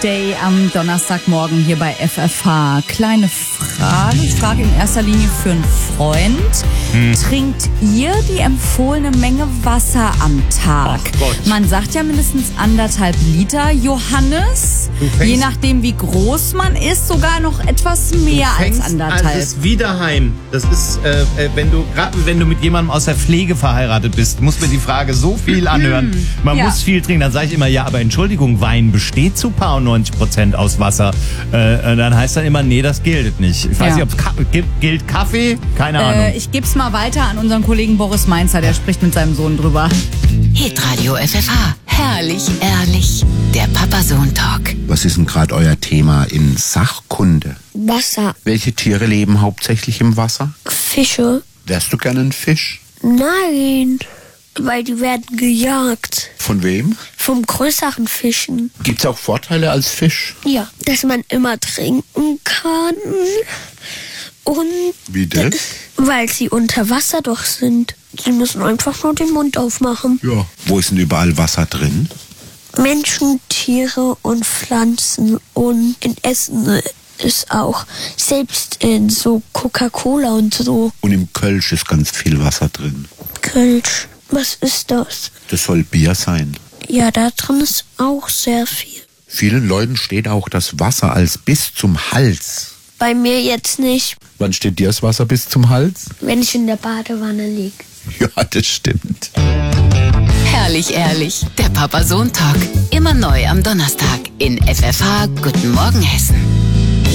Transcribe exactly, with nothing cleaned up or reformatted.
Day am Donnerstagmorgen hier bei F F H. Kleine Frage, ich frage in erster Linie für einen Freund. Hm. Trinkt ihr die empfohlene Menge Wasser am Tag? Ach Gott. Man sagt ja mindestens anderthalb Liter, Johannes. Je nachdem, wie groß man ist, sogar noch etwas mehr du als anderthalb. Das ist wie daheim. Das ist, äh, wenn du, gerade wenn du mit jemandem aus der Pflege verheiratet bist, muss mir die Frage so viel anhören. Man Ja. muss viel trinken. Dann sage ich immer, ja, aber Entschuldigung, Wein besteht zu paar und neunzig Prozent aus Wasser. Äh, dann heißt dann immer, nee, das gilt nicht. Ich weiß Ja. nicht, ob es Ka- gilt, gilt Kaffee? Keine Äh, Ahnung. ich geb's mal weiter an unseren Kollegen Boris Mainzer, der spricht mit seinem Sohn drüber. Hitradio F F H. Herrlich, ehrlich. Der Papa-Sohn-Talk. Was ist denn gerade euer Thema in Sachkunde? Wasser. Welche Tiere leben hauptsächlich im Wasser? Fische. Wärst du gerne ein Fisch? Nein, weil die werden gejagt. Von wem? Vom größeren Fischen. Gibt's auch Vorteile als Fisch? Ja, dass man immer trinken kann. Und Wie das? weil sie unter Wasser doch sind. Sie müssen einfach nur den Mund aufmachen. Ja. Wo ist denn überall Wasser drin? Menschen, Tiere und Pflanzen und in Essen ist auch. Selbst in so Coca-Cola und so. Und im Kölsch ist ganz viel Wasser drin. Kölsch. Was ist das? Das soll Bier sein. Ja, da drin ist auch sehr viel. Vielen Leuten steht auch das Wasser als bis zum Hals. Bei mir jetzt nicht, Wann steht dir das Wasser bis zum Hals? wenn ich in der Badewanne liege. Ja, das stimmt. Herrlich, ehrlich. Der Papa-Sohn-Talk. Immer neu am Donnerstag in F F H. Guten Morgen, Hessen.